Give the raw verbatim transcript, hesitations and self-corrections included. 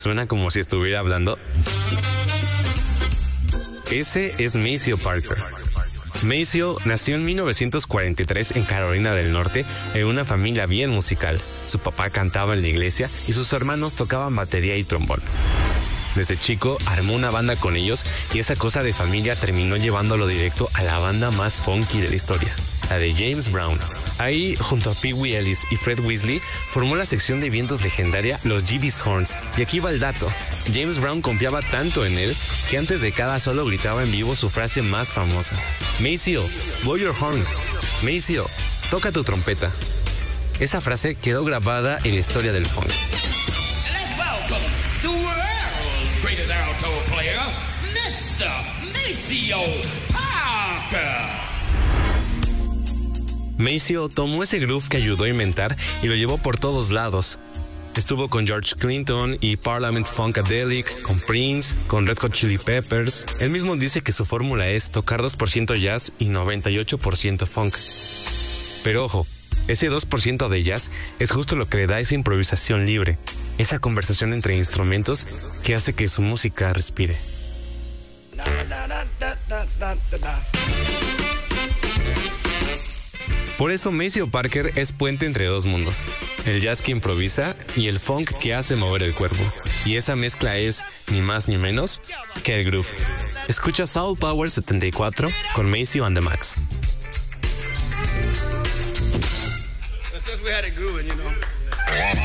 Suena como si estuviera hablando. Ese es Maceo Parker. Maceo nació en mil novecientos cuarenta y tres en Carolina del Norte en una familia bien musical. Su papá cantaba en la iglesia y sus hermanos tocaban batería y trombón. Desde chico armó una banda con ellos y esa cosa de familia terminó llevándolo directo a la banda más funky de la historia, la de James Brown. Ahí, junto a Pee Wee Ellis y Fred Weasley, formó la sección de vientos legendaria Los G B's Horns. Y aquí va el dato. James Brown confiaba tanto en él que antes de cada solo gritaba en vivo su frase más famosa. Maceo, blow your horn. Maceo, toca tu trompeta. Esa frase quedó grabada en la historia del funk. Greatest alto player, mister Maceo Parker. Maceo tomó ese groove que ayudó a inventar y lo llevó por todos lados. Estuvo con George Clinton y Parliament Funkadelic, con Prince, con Red Hot Chili Peppers. Él mismo dice que su fórmula es tocar dos por ciento jazz y noventa y ocho por ciento funk. Pero ojo, ese dos por ciento de jazz es justo lo que le da esa improvisación libre, esa conversación entre instrumentos que hace que su música respire. Por eso Maceo Parker es puente entre dos mundos, el jazz que improvisa y el funk que hace mover el cuerpo. Y esa mezcla es, ni más ni menos, que el groove. Escucha Soul Power setenta y cuatro con Maceo and the Max. It's just we had it grooving, you know.